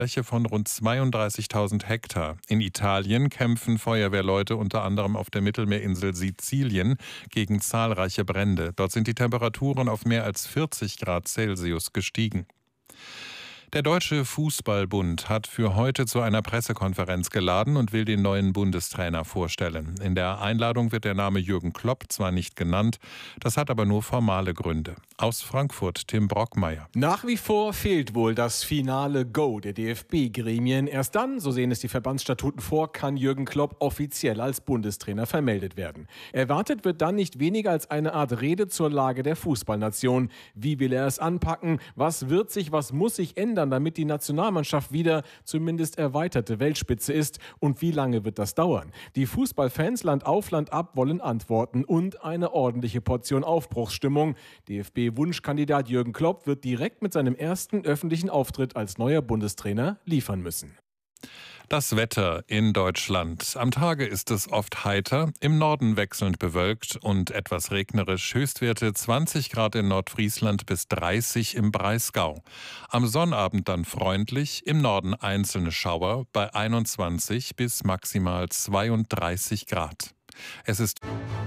Fläche von rund 32.000 Hektar. In Italien kämpfen Feuerwehrleute unter anderem auf der Mittelmeerinsel Sizilien gegen zahlreiche Brände. Dort sind die Temperaturen auf mehr als 40 Grad Celsius gestiegen. Der Deutsche Fußballbund hat für heute zu einer Pressekonferenz geladen und will den neuen Bundestrainer vorstellen. In der Einladung wird der Name Jürgen Klopp zwar nicht genannt, das hat aber nur formale Gründe. Aus Frankfurt Tim Brockmeier. Nach wie vor fehlt wohl das finale Go der DFB-Gremien. Erst dann, so sehen es die Verbandsstatuten vor, kann Jürgen Klopp offiziell als Bundestrainer vermeldet werden. Erwartet wird dann nicht weniger als eine Art Rede zur Lage der Fußballnation. Wie will er es anpacken? Was wird sich, was muss sich ändern, damit die Nationalmannschaft wieder zumindest erweiterte Weltspitze ist? Und wie lange wird das dauern? Die Fußballfans Land auf, Land ab wollen Antworten und eine ordentliche Portion Aufbruchsstimmung. DFB-Wunschkandidat Jürgen Klopp wird direkt mit seinem ersten öffentlichen Auftritt als neuer Bundestrainer liefern müssen. Das Wetter in Deutschland. Am Tage ist es oft heiter, im Norden wechselnd bewölkt und etwas regnerisch. Höchstwerte 20 Grad in Nordfriesland bis 30 im Breisgau. Am Sonnabend dann freundlich, im Norden einzelne Schauer bei 21 bis maximal 32 Grad. Es ist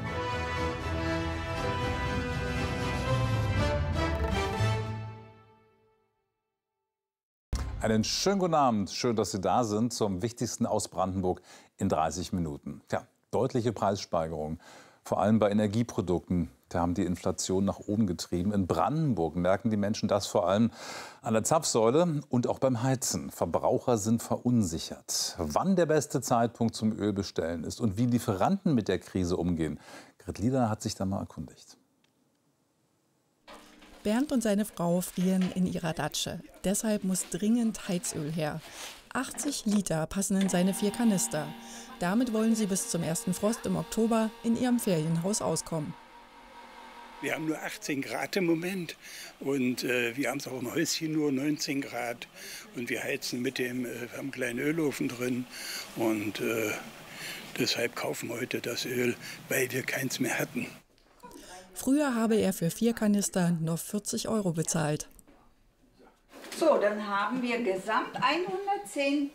Einen schönen guten Abend. Schön, dass Sie da sind zum Wichtigsten aus Brandenburg in 30 Minuten. Tja, deutliche Preissteigerungen, vor allem bei Energieprodukten. Da haben die Inflation nach oben getrieben. In Brandenburg merken die Menschen das vor allem an der Zapfsäule und auch beim Heizen. Verbraucher sind verunsichert. Wann der beste Zeitpunkt zum Ölbestellen ist und wie Lieferanten mit der Krise umgehen. Grit Lieder hat sich da mal erkundigt. Bernd und seine Frau frieren in ihrer Datsche. Deshalb muss dringend Heizöl her. 80 Liter passen in seine 4 Kanister. Damit wollen sie bis zum ersten Frost im Oktober in ihrem Ferienhaus auskommen. Wir haben nur 18 Grad im Moment und wir haben es auch im Häuschen nur 19 Grad. Und wir heizen wir haben einen kleinen Ölofen drin und deshalb kaufen wir heute das Öl, weil wir keins mehr hatten. Früher habe er für 4 Kanister nur 40 € bezahlt. So, dann haben wir gesamt 110,05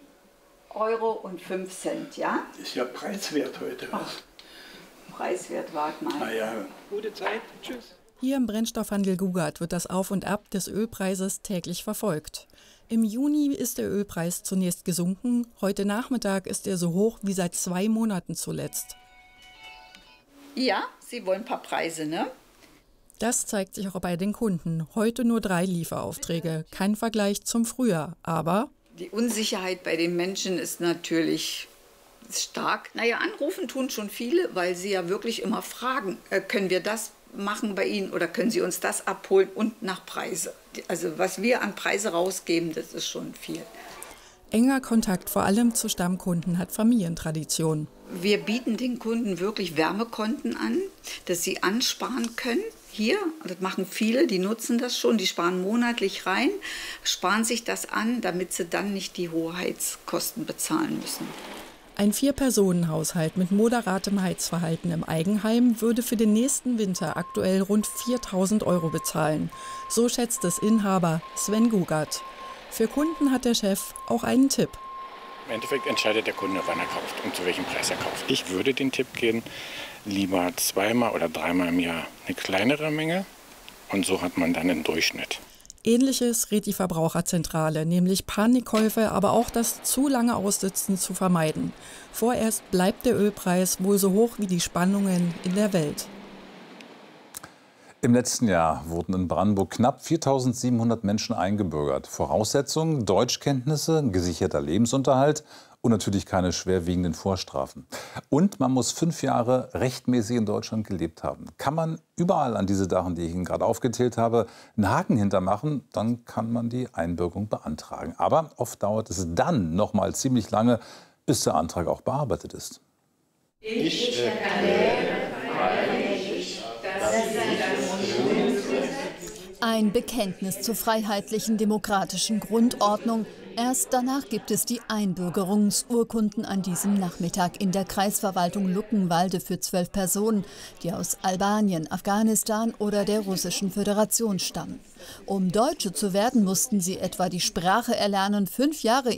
€, ja? Ist ja preiswert heute. Ach, preiswert, wart mal. Na ja, gute Zeit. Tschüss. Hier im Brennstoffhandel Gugat wird das Auf und Ab des Ölpreises täglich verfolgt. Im Juni ist der Ölpreis zunächst gesunken. Heute Nachmittag ist er so hoch wie seit 2 Monaten zuletzt. Ja, Sie wollen ein paar Preise, ne? Das zeigt sich auch bei den Kunden. Heute nur 3 Lieferaufträge. Kein Vergleich zum Frühjahr, aber Die Unsicherheit bei den Menschen ist natürlich stark. Naja, anrufen tun schon viele, weil sie ja wirklich immer fragen, können wir das machen bei Ihnen oder können Sie uns das abholen und nach Preise. Also was wir an Preise rausgeben, das ist schon viel. enger Kontakt vor allem zu Stammkunden hat Familientradition. Wir bieten den Kunden wirklich Wärmekonten an, dass sie ansparen können. Hier, das machen viele, die nutzen das schon, die sparen monatlich rein, sparen sich das an, damit sie dann nicht die Heizkosten bezahlen müssen. Ein 4-Personen-Haushalt mit moderatem Heizverhalten im Eigenheim würde für den nächsten Winter aktuell rund 4.000 € bezahlen. So schätzt es Inhaber Sven Gugat. Für Kunden hat der Chef auch einen Tipp. Im Endeffekt entscheidet der Kunde, wann er kauft und zu welchem Preis er kauft. Ich würde den Tipp geben, lieber 2-mal oder 3-mal im Jahr eine kleinere Menge und so hat man dann einen Durchschnitt. Ähnliches rät die Verbraucherzentrale, nämlich Panikkäufe, aber auch das zu lange Aussitzen zu vermeiden. Vorerst bleibt der Ölpreis wohl so hoch wie die Spannungen in der Welt. Im letzten Jahr wurden in Brandenburg knapp 4.700 Menschen eingebürgert. Voraussetzungen: Deutschkenntnisse, gesicherter Lebensunterhalt und natürlich keine schwerwiegenden Vorstrafen. Und man muss 5 Jahre rechtmäßig in Deutschland gelebt haben. Kann man überall an diese Sachen, die ich Ihnen gerade aufgezählt habe, einen Haken hintermachen, dann kann man die Einbürgerung beantragen. Aber oft dauert es dann noch mal ziemlich lange, bis der Antrag auch bearbeitet ist. Ich erkläre freilich, dass Ein Bekenntnis zur freiheitlichen demokratischen Grundordnung, Erst danach gibt es die Einbürgerungsurkunden an diesem Nachmittag in der Kreisverwaltung Luckenwalde für 12 Personen, die aus Albanien, Afghanistan oder der Russischen Föderation stammen. Um Deutsche zu werden, mussten sie etwa die Sprache erlernen, 5 Jahre